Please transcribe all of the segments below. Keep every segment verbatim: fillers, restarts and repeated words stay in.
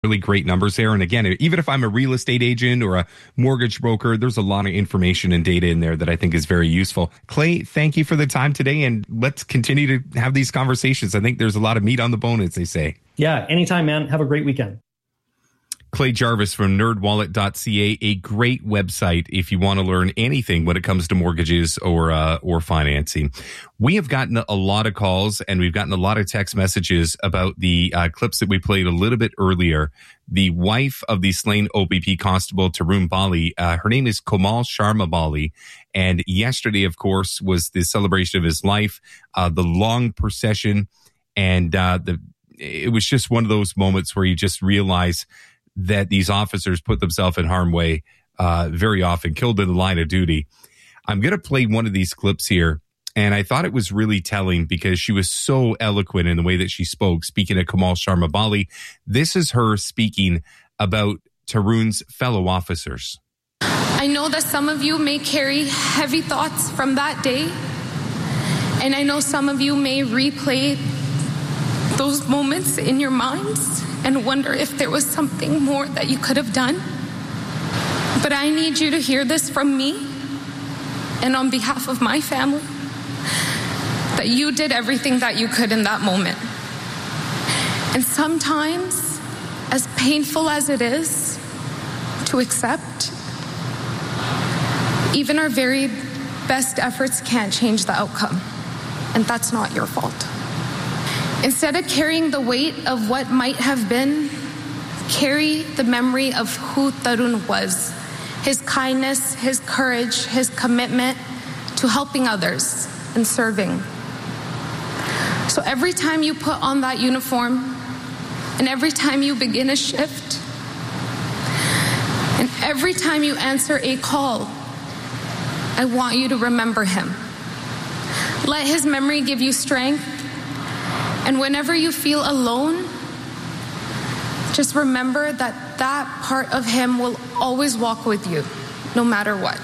really great numbers there. And again, even if I'm a real estate agent or a mortgage broker, there's a lot of information and data in there that I think is very useful. Clay, thank you for the time today, and let's continue to have these conversations. I think there's a lot of meat on the bone, as they say. Yeah, anytime, man. Have a great weekend. Clay Jarvis from nerd wallet dot c a, a great website if you want to learn anything when it comes to mortgages or uh, or financing. We have gotten a lot of calls and we've gotten a lot of text messages about the uh, clips that we played a little bit earlier. The wife of the slain O B P constable Tarun Bali, uh, her name is Komal Sharma Bali, and yesterday, of course, was the celebration of his life, uh, the long procession, and uh, the it was just one of those moments where you just realize that these officers put themselves in harm's way uh, very often, killed in the line of duty. I'm going to play one of these clips here, and I thought it was really telling because she was so eloquent in the way that she spoke, speaking of Komal Sharma Bali. This is her speaking about Tarun's fellow officers. I know that some of you may carry heavy thoughts from that day, and I know some of you may replay those moments in your minds and wonder if there was something more that you could have done. But I need you to hear this from me and on behalf of my family, that you did everything that you could in that moment. And sometimes, as painful as it is to accept, even our very best efforts can't change the outcome. And that's not your fault. Instead of carrying the weight of what might have been, carry the memory of who Tarun was, his kindness, his courage, his commitment to helping others and serving. So every time you put on that uniform, and every time you begin a shift, and every time you answer a call, I want you to remember him. Let his memory give you strength. And whenever you feel alone, just remember that that part of him will always walk with you, no matter what.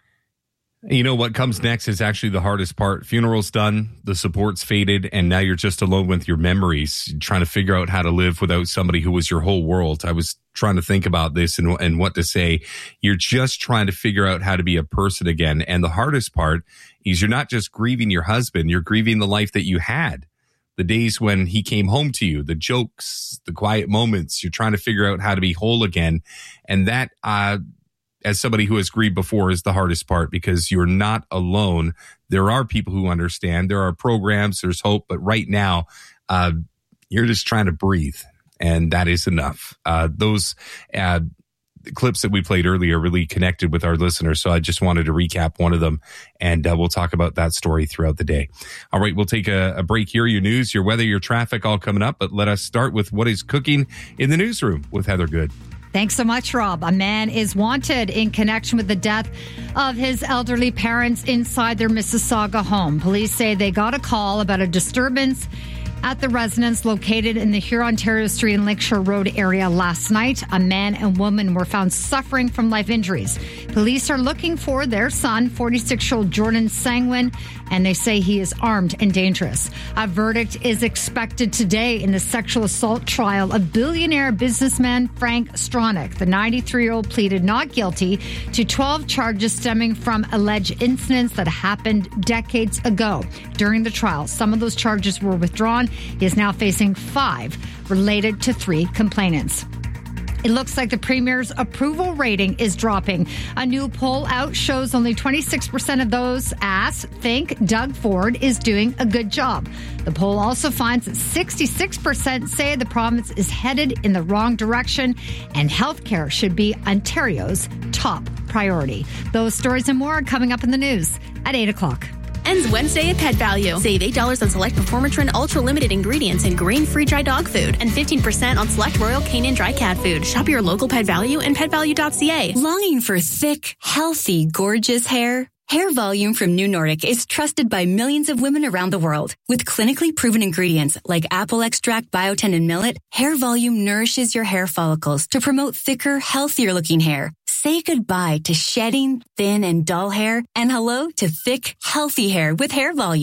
You know, what comes next is actually the hardest part. Funeral's done, the support's faded, and now you're just alone with your memories, trying to figure out how to live without somebody who was your whole world. I was trying to think about this and, and what to say. You're just trying to figure out how to be a person again. And the hardest part is you're not just grieving your husband, you're grieving the life that you had. The days when he came home to you, the jokes, the quiet moments, you're trying to figure out how to be whole again. And that, uh, as somebody who has grieved before, is the hardest part because you're not alone. There are people who understand. There are programs, there's hope. But right now, uh, you're just trying to breathe. And that is enough. Uh, those, uh, The clips that we played earlier really connected with our listeners. So I just wanted to recap one of them, and uh, we'll talk about that story throughout the day. All right, we'll take a, a break here. Your news, your weather, your traffic all coming up. But let us start with what is cooking in the newsroom with Heather Good. Thanks so much, Rob. A man is wanted in connection with the death of his elderly parents inside their Mississauga home. Police say they got a call about a disturbance at the residence located in the Huron-Ontario Street and Lakeshore Road area last night. A man and woman were found suffering from life injuries. Police are looking for their son, forty-six-year-old Jordan Sangwin, and they say he is armed and dangerous. A verdict is expected today in the sexual assault trial of billionaire businessman Frank Stronach. The ninety-three-year-old pleaded not guilty to twelve charges stemming from alleged incidents that happened decades ago. During the trial, some of those charges were withdrawn. He is now facing five related to three complainants. It looks like the Premier's approval rating is dropping. A new poll out shows only twenty-six percent of those asked think Doug Ford is doing a good job. The poll also finds that sixty-six percent say the province is headed in the wrong direction and healthcare should be Ontario's top priority. Those stories and more are coming up in the news at eight o'clock. Ends Wednesday at Pet Value. Save eight dollars on select Performatrin Ultra Limited ingredients and grain-free dry dog food and fifteen percent on select Royal Canin dry cat food. Shop your local Pet Value and pet value dot c a. Longing for thick, healthy, gorgeous hair? Hair Volume from New Nordic is trusted by millions of women around the world. With clinically proven ingredients like apple extract, biotin, and millet, Hair Volume nourishes your hair follicles to promote thicker, healthier-looking hair. Say goodbye to shedding, thin, and dull hair, and hello to thick, healthy hair with Hair Volume.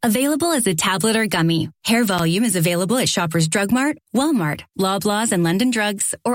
Available as a tablet or gummy, Hair Volume is available at Shoppers Drug Mart, Walmart, Loblaws, and London Drugs, or